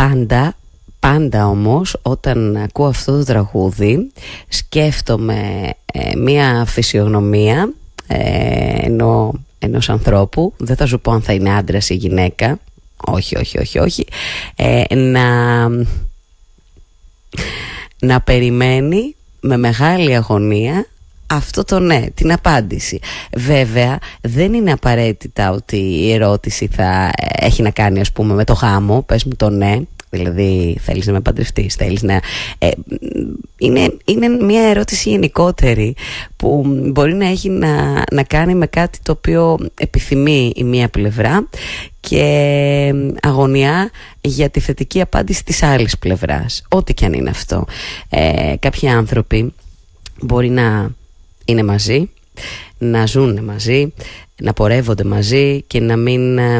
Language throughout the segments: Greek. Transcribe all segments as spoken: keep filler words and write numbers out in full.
Πάντα, πάντα όμως όταν ακούω αυτό το τραγούδι σκέφτομαι ε, μία φυσιογνωμία ε, ενώ, ενός ανθρώπου, δεν θα σου πω αν θα είναι άντρας ή γυναίκα, όχι, όχι, όχι, όχι, ε, να, να περιμένει με μεγάλη αγωνία αυτό το ναι, την απάντηση. Βέβαια δεν είναι απαραίτητα ότι η ερώτηση θα έχει να κάνει, ας πούμε, με το γάμο. Πες μου το ναι, δηλαδή θέλεις να με παντρευτείς, θέλεις να... Ε, είναι, είναι μια ερώτηση γενικότερη που μπορεί να έχει να, να κάνει με κάτι το οποίο επιθυμεί η μία πλευρά και αγωνιά για τη θετική απάντηση της άλλης πλευράς, ό,τι και αν είναι αυτό. Ε, κάποιοι άνθρωποι μπορεί να είναι μαζί, να ζουν μαζί, να πορεύονται μαζί και να μην ε,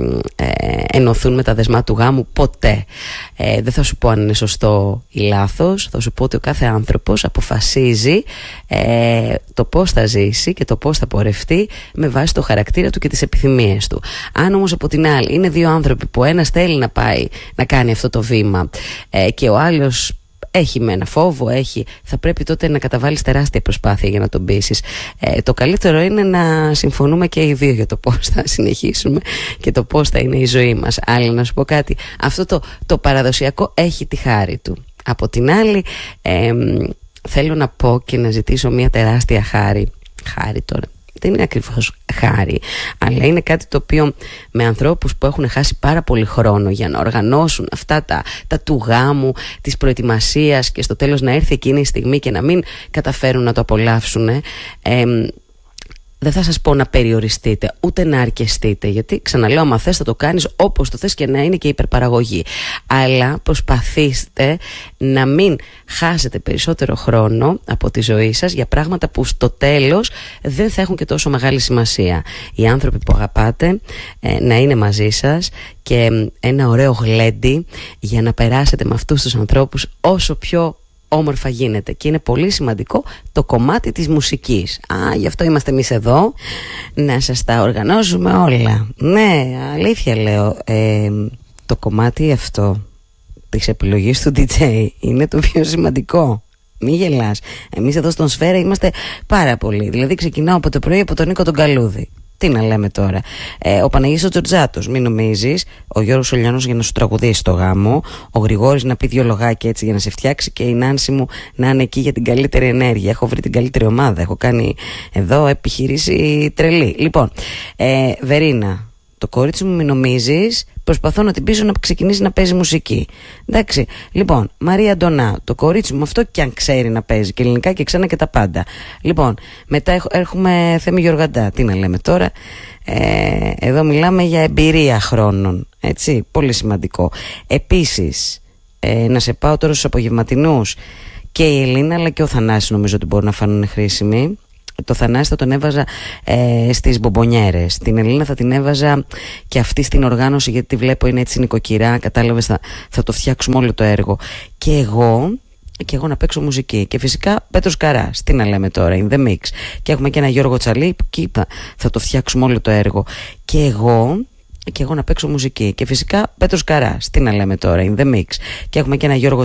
ε, ενωθούν με τα δεσμά του γάμου ποτέ. Ε, δεν θα σου πω αν είναι σωστό ή λάθος, θα σου πω ότι ο κάθε άνθρωπος αποφασίζει ε, το πώς θα ζήσει και το πώς θα πορευτεί με βάση το χαρακτήρα του και τις επιθυμίες του. Αν όμως από την άλλη είναι δύο άνθρωποι που ένας θέλει να πάει να κάνει αυτό το βήμα ε, και ο άλλος έχει με ένα φόβο, έχει, θα πρέπει τότε να καταβάλεις τεράστια προσπάθεια για να τον πείσεις. Ε, το καλύτερο είναι να συμφωνούμε και οι δύο για το πώς θα συνεχίσουμε και το πώς θα είναι η ζωή μας. Αλλά να σου πω κάτι, αυτό το, το παραδοσιακό έχει τη χάρη του. Από την άλλη ε, θέλω να πω και να ζητήσω μια τεράστια χάρη. Χάρη τώρα δεν είναι ακριβώς χάρη, αλλά είναι κάτι το οποίο με ανθρώπους που έχουν χάσει πάρα πολύ χρόνο για να οργανώσουν αυτά τα, τα του γάμου, της προετοιμασίας και στο τέλος να έρθει εκείνη η στιγμή και να μην καταφέρουν να το απολαύσουν, ε, ε, δεν θα σας πω να περιοριστείτε ούτε να αρκεστείτε, γιατί ξαναλέω, άμα θες θα το κάνεις όπως το θες και να είναι και υπερπαραγωγή, αλλά προσπαθήστε να μην χάσετε περισσότερο χρόνο από τη ζωή σας για πράγματα που στο τέλος δεν θα έχουν και τόσο μεγάλη σημασία. Οι άνθρωποι που αγαπάτε ε, να είναι μαζί σας και ένα ωραίο γλέντι για να περάσετε με αυτούς τους ανθρώπους όσο πιο όμορφα γίνεται. Και είναι πολύ σημαντικό το κομμάτι της μουσικής. Α, γι' αυτό είμαστε εμείς εδώ, να σας τα οργανώσουμε όλα. Ναι, αλήθεια λέω, ε, το κομμάτι αυτό της επιλογής του ντι τζέι είναι το πιο σημαντικό. Μη γελάς. Εμείς εδώ στον Σφαίρα είμαστε πάρα πολλοί. Δηλαδή ξεκινάω από το πρωί από τον Νίκο τον Καλούδη. Τι να λέμε τώρα. Ε, ο Παναγής ο Τζορτζάτος, μην νομίζεις. Ο Γιώργος Ολιανός για να σου τραγουδήσει το γάμο. Ο Γρηγόρης να πει δυο λογάκια έτσι για να σε φτιάξει. Και η Νάνση μου να είναι εκεί για την καλύτερη ενέργεια. Έχω βρει την καλύτερη ομάδα. Έχω κάνει εδώ επιχειρήση τρελή. Λοιπόν, ε, Βερίνα, το κορίτσι μου μην νομίζεις. Προσπαθώ να την πείσω να ξεκινήσει να παίζει μουσική. Εντάξει. Λοιπόν, Μαρία Αντωνά, το κορίτσι μου αυτό κι αν ξέρει να παίζει και ελληνικά και ξένα και τα πάντα. Λοιπόν, μετά έχουμε Θέμη Γεωργαντά. Τι να λέμε τώρα. Ε, εδώ μιλάμε για εμπειρία χρόνων. Έτσι, πολύ σημαντικό. Επίσης, ε, να σε πάω τώρα στους απογευματινούς. Και η Ελίνα αλλά και ο Θανάσης νομίζω ότι μπορούν να φανούν χρήσιμοι. Το Θανάση θα τον έβαζα ε, στις μπομπονιέρες. Την Ελίνα θα την έβαζα και αυτή στην οργάνωση, γιατί τη βλέπω είναι έτσι νοικοκυρά. Κατάλαβες, θα, θα το φτιάξουμε όλο το έργο. Και εγώ, και εγώ να παίξω μουσική. Και φυσικά Πέτρος Καράς. Τι να λέμε τώρα, in the mix. Και έχουμε και ένα Γιώργο Τσαλή που κοίτα, θα το φτιάξουμε όλο το έργο. Και εγώ, και εγώ να παίξω μουσική. Και φυσικά Πέτρος Καράς. Τι να λέμε τώρα, in the mix. Και έχουμε και ένα Γιώργο